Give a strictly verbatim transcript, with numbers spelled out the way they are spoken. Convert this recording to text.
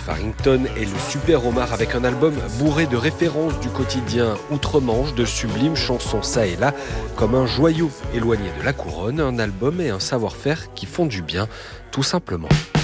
Farrington est le super Omar avec un album bourré de références du quotidien outre-Manche, de sublimes chansons ça et là, comme un joyau éloigné de la couronne, un album et un savoir-faire qui font du bien, tout simplement.